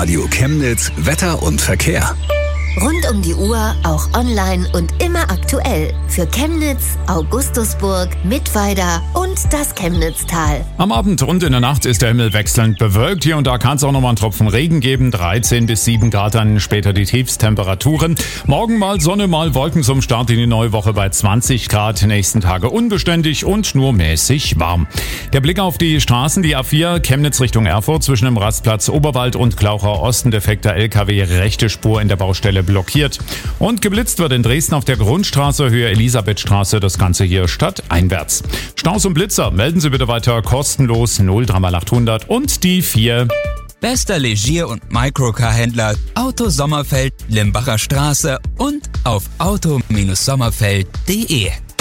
Radio Chemnitz Wetter und Verkehr. Rund um die Uhr, auch online und immer aktuell. Für Chemnitz, Augustusburg, Mittweida und das Chemnitztal. Am Abend und in der Nacht ist der Himmel wechselnd bewölkt. Hier und da kann es auch nochmal einen Tropfen Regen geben. 13 bis 7 Grad, dann später die Tiefstemperaturen. Morgen mal Sonne, mal Wolken zum Start in die neue Woche bei 20 Grad. Nächsten Tage unbeständig und nur mäßig warm. Der Blick auf die Straßen, die A4 Chemnitz Richtung Erfurt zwischen dem Rastplatz Oberwald und Glauchau Osten. Defekter LKW, rechte Spur in der Baustelle blockiert. Und geblitzt wird in Dresden auf der Grundstraße Höhe Elisabethstraße, das Ganze hier stadteinwärts. Staus und Blitzer melden Sie bitte weiter kostenlos 03800 und die 4. Bester Legier- und Microcar-Händler Auto Sommerfeld, Limbacher Straße und auf auto-sommerfeld.de.